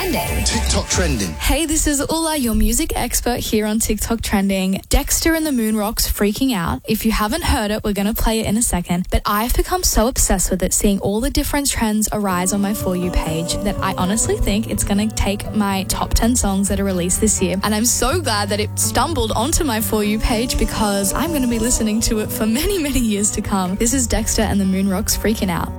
Trending. TikTok Trending. Hey, this is Ula, your music expert here on TikTok Trending. Dexter and the Moonrocks, Freaking Out. If you haven't heard it, we're going to play it in a second. But I've become so obsessed with it, seeing all the different trends arise on my For You page, that I honestly think it's going to take my top 10 songs that are released this year. And I'm so glad that it stumbled onto my For You page, because I'm going to be listening to it for many, many years to come. This is Dexter and the Moonrocks, Freaking Out.